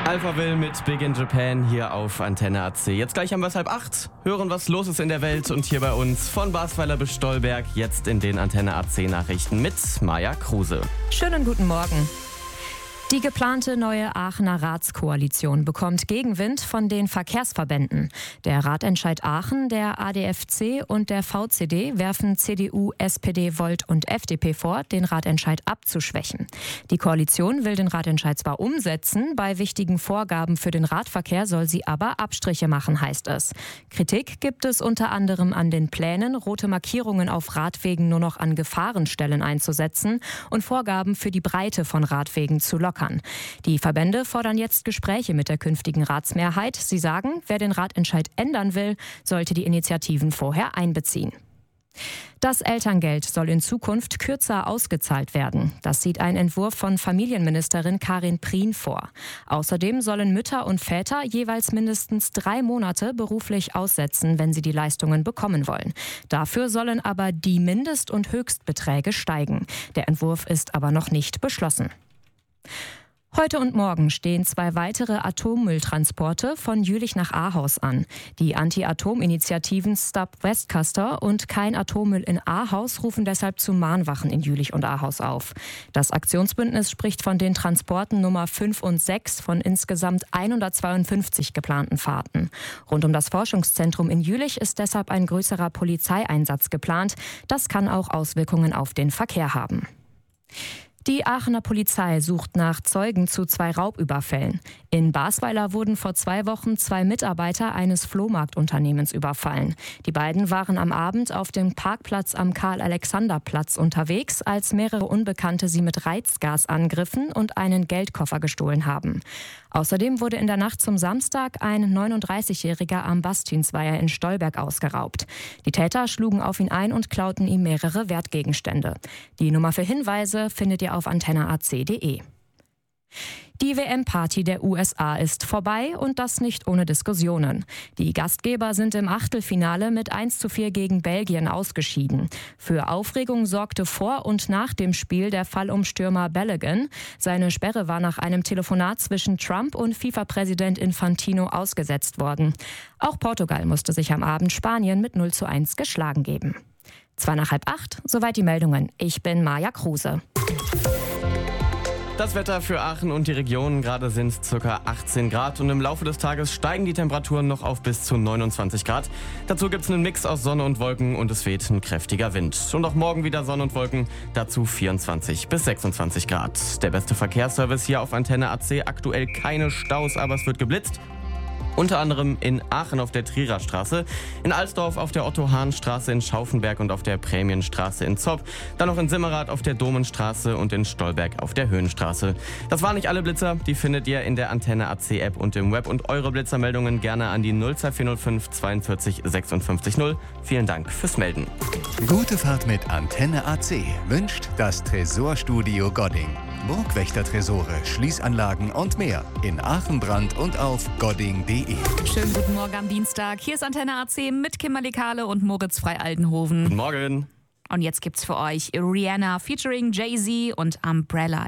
Alphaville mit Big in Japan hier auf Antenne AC. Jetzt gleich haben wir es 7:30. Hören, was los ist in der Welt und hier bei uns von Basweiler bis Stolberg. Jetzt in den Antenne AC Nachrichten mit Maja Kruse. Schönen guten Morgen. Die geplante neue Aachener Ratskoalition bekommt Gegenwind von den Verkehrsverbänden. Der Ratentscheid Aachen, der ADFC und der VCD werfen CDU, SPD, Volt und FDP vor, den Ratentscheid abzuschwächen. Die Koalition will den Ratentscheid zwar umsetzen, bei wichtigen Vorgaben für den Radverkehr soll sie aber Abstriche machen, heißt es. Kritik gibt es unter anderem an den Plänen, rote Markierungen auf Radwegen nur noch an Gefahrenstellen einzusetzen und Vorgaben für die Breite von Radwegen zu lockern. Die Verbände fordern jetzt Gespräche mit der künftigen Ratsmehrheit. Sie sagen, wer den Ratentscheid ändern will, sollte die Initiativen vorher einbeziehen. Das Elterngeld soll in Zukunft kürzer ausgezahlt werden. Das sieht ein Entwurf von Familienministerin Karin Prien vor. Außerdem sollen Mütter und Väter jeweils mindestens 3 Monate beruflich aussetzen, wenn sie die Leistungen bekommen wollen. Dafür sollen aber die Mindest- und Höchstbeträge steigen. Der Entwurf ist aber noch nicht beschlossen. Heute und morgen stehen 2 weitere Atommülltransporte von Jülich nach Ahaus an. Die Anti-Atom-Initiativen Stop Westcaster und Kein Atommüll in Ahaus rufen deshalb zu Mahnwachen in Jülich und Ahaus auf. Das Aktionsbündnis spricht von den Transporten Nummer 5 und 6 von insgesamt 152 geplanten Fahrten. Rund um das Forschungszentrum in Jülich ist deshalb ein größerer Polizeieinsatz geplant. Das kann auch Auswirkungen auf den Verkehr haben. Die Aachener Polizei sucht nach Zeugen zu 2 Raubüberfällen. In Basweiler wurden vor 2 Wochen 2 Mitarbeiter eines Flohmarktunternehmens überfallen. Die beiden waren am Abend auf dem Parkplatz am Karl-Alexander-Platz unterwegs, als mehrere Unbekannte sie mit Reizgas angriffen und einen Geldkoffer gestohlen haben. Außerdem wurde in der Nacht zum Samstag ein 39-Jähriger am Bastinsweiher in Stolberg ausgeraubt. Die Täter schlugen auf ihn ein und klauten ihm mehrere Wertgegenstände. Die Nummer für Hinweise findet ihr auf antenneac.de. Die WM-Party der USA ist vorbei und das nicht ohne Diskussionen. Die Gastgeber sind im Achtelfinale mit 1:4 gegen Belgien ausgeschieden. Für Aufregung sorgte vor und nach dem Spiel der Fall um Stürmer Balogun. Seine Sperre war nach einem Telefonat zwischen Trump und FIFA-Präsident Infantino ausgesetzt worden. Auch Portugal musste sich am Abend Spanien mit 0:1 geschlagen geben. 7:45, soweit die Meldungen. Ich bin Maja Kruse. Das Wetter für Aachen und die Region. Gerade sind es ca. 18 Grad und im Laufe des Tages steigen die Temperaturen noch auf bis zu 29 Grad. Dazu gibt es einen Mix aus Sonne und Wolken und es weht ein kräftiger Wind. Und auch morgen wieder Sonne und Wolken, dazu 24 bis 26 Grad. Der beste Verkehrsservice hier auf Antenne AC. Aktuell keine Staus, aber es wird geblitzt. Unter anderem in Aachen auf der Trierer Straße, in Alsdorf auf der Otto-Hahn-Straße, in Schaufenberg und auf der Prämienstraße in Zopp, dann noch in Simmerath auf der Domenstraße und in Stolberg auf der Höhenstraße. Das waren nicht alle Blitzer, die findet ihr in der Antenne AC App und im Web und eure Blitzermeldungen gerne an die 02405 42 56 0. Vielen Dank fürs Melden. Gute Fahrt mit Antenne AC wünscht das Tresorstudio Godding. Burgwächter-Tresore, Schließanlagen und mehr in Aachen, Brand und auf godding.de. Schönen guten Morgen am Dienstag. Hier ist Antenne AC mit Kimberly Kahle und Moritz Frei-Aldenhoven. Guten Morgen. Und jetzt gibt's für euch Rihanna featuring Jay-Z und Umbrella